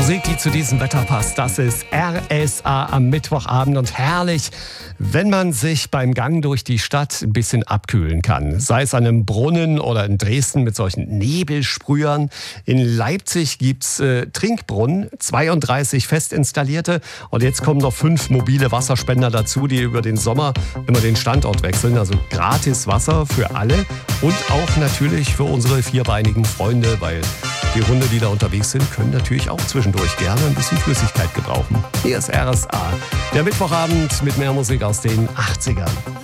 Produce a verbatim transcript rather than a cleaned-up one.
Musik, die zu diesem Wetter passt, das ist R S A am Mittwochabend und herrlich, wenn man sich beim Gang durch die Stadt ein bisschen abkühlen kann. Sei es an einem Brunnen oder in Dresden mit solchen Nebelsprühern. In Leipzig gibt's äh, Trinkbrunnen, zweiunddreißig fest installierte. Und jetzt kommen noch fünf mobile Wasserspender dazu, die über den Sommer immer den Standort wechseln. Also gratis Wasser für alle und auch natürlich für unsere vierbeinigen Freunde, weil die Hunde, die da unterwegs sind, können natürlich auch zwischendurch gerne ein bisschen Flüssigkeit gebrauchen. Hier ist R S A, der Mittwochabend mit mehr Musik aus den achtzigern.